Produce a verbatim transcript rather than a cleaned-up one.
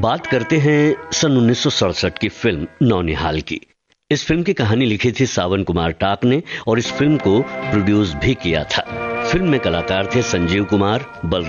बात करते हैं सन उन्नीस सौ सड़सठ की फिल्म नौनिहाल की। इस फिल्म की कहानी लिखी थी सावन कुमार टाक ने और इस फिल्म को प्रोड्यूस भी किया था। फिल्म में कलाकार थे संजीव कुमार, बलराम